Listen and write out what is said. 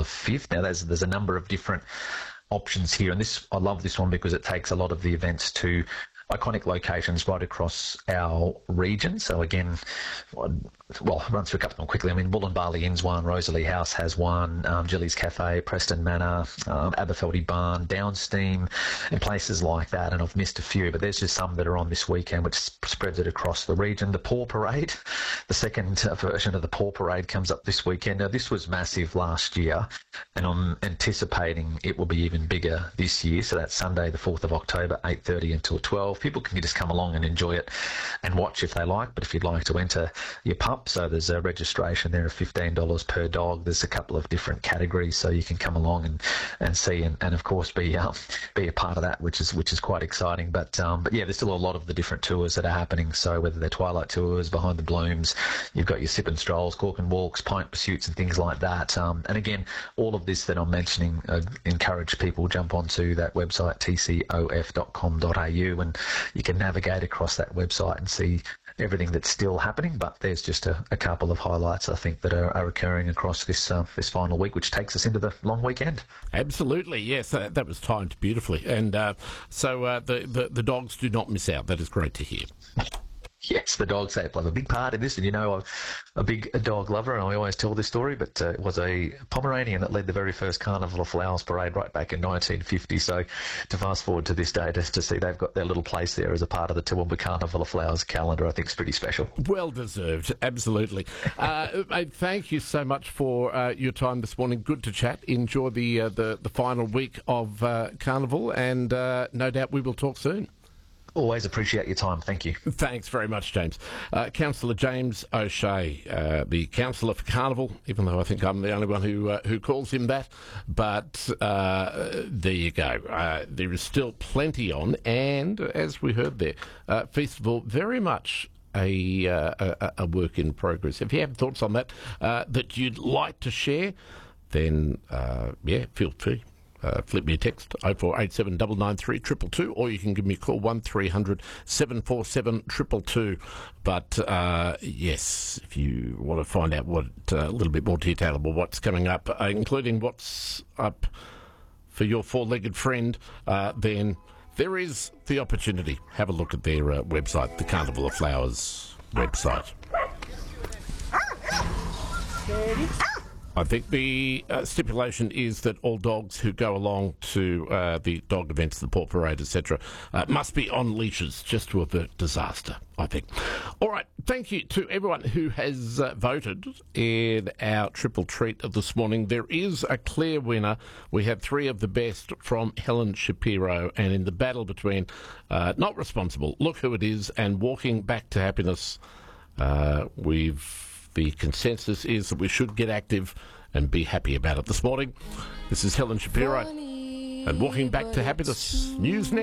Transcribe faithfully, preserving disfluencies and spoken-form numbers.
the fifth. Now, there's there's a number of different options here, and this I love this one because it takes a lot of the events to iconic locations right across our region. So again, well, I'll run through a couple of them quickly. I mean, Wollonbarley Inn's one, Rosalie House has one, um, Gillies Cafe, Preston Manor, um, Aberfeldy Barn, Downsteam, and places like that. And I've missed a few, but there's just some that are on this weekend, which spreads it across the region. The Paw Parade, the second version of the Paw Parade comes up this weekend. Now, this was massive last year, and I'm anticipating it will be even bigger this year. So that's Sunday, the fourth of October, eight thirty until twelve. People can just come along and enjoy it and watch if they like, but if you'd like to enter your pup, so there's a registration there of fifteen dollars per dog. There's a couple of different categories, so you can come along and, and see and, and of course be um, be a part of that, which is which is quite exciting. But um, but yeah, there's still a lot of the different tours that are happening, so whether they're twilight tours, behind the blooms, you've got your sip and strolls, cork and walks, pint pursuits and things like that. Um, and again, all of this that I'm mentioning, uh, encourage people jump onto that website, t c o f dot com dot a u, and you can navigate across that website and see everything that's still happening. But there's just a, a couple of highlights, I think, that are, are occurring across this uh, this final week, which takes us into the long weekend. Absolutely, yes, that, that was timed beautifully. And uh, so uh, the, the, the dogs do not miss out. That is great to hear. Yes, the dogs they play a big part in this, and you know I'm a big dog lover, and I always tell this story, but uh, it was a Pomeranian that led the very first Carnival of Flowers parade right back in nineteen fifty, so to fast forward to this day, to, to see they've got their little place there as a part of the Toowoomba Carnival of Flowers calendar, I think is pretty special. Well deserved, absolutely. uh, mate, thank you so much for uh, your time this morning. Good to chat. Enjoy the, uh, the, the final week of uh, Carnival, and uh, no doubt we will talk soon. Always appreciate your time. Thank you. Thanks very much, James. Uh, Councillor James O'Shea, uh, the Councillor for Carnival, even though I think I'm the only one who uh, who calls him that. But uh, there you go. Uh, there is still plenty on, and as we heard there, uh, Festival very much a, uh, a, a work in progress. If you have thoughts on that uh, that you'd like to share, then uh, yeah, feel free. Uh, flip me a text, oh four eight seven nine nine three two two two, or you can give me a call, one three hundred seven four seven two two two. But, uh, yes, if you want to find out what uh, a little bit more detail about what's coming up, uh, including what's up for your four-legged friend, uh, then there is the opportunity. Have a look at their uh, website, the Carnival of Flowers website. I think the uh, stipulation is that all dogs who go along to uh, the dog events, the Paw Parade, et cetera, uh, must be on leashes just to avert disaster, I think. All right, thank you to everyone who has uh, voted in our triple treat of this morning. There is a clear winner. We had three of the best from Helen Shapiro, and in the battle between uh, Not Responsible, Look Who It Is, and Walking Back to Happiness, uh, we've the consensus is that we should get active and be happy about it. This morning, this is Helen Shapiro and Walking Back to Happiness. News now.